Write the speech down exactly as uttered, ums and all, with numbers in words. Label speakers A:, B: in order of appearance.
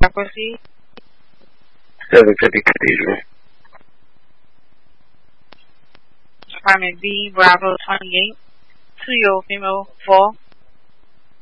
A: Proceed.
B: seven fifty Cathedral.
A: Apartment B, Bravo twenty-eight. Two-year-old female fall.